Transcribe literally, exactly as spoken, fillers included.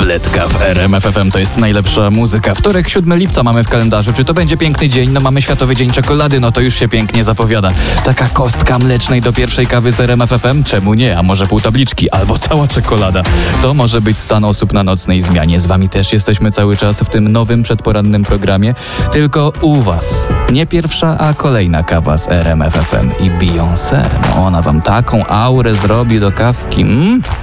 tabletka w R M F F M. To jest najlepsza muzyka. Wtorek, siódmego lipca mamy w kalendarzu. Czy to będzie piękny dzień? No mamy Światowy Dzień Czekolady, no to już się pięknie zapowiada. Taka kostka mlecznej do pierwszej kawy z R M F F M? Czemu nie? A może pół tabliczki? Albo cała czekolada. To może być stan osób na nocnej zmianie. Z wami też jesteśmy cały czas w tym nowym przedporannym programie. Tylko u was nie pierwsza, a kolejna kawa z R M F F M. I Beyoncé, no ona wam taką aurę zrobi do kawki. Mm?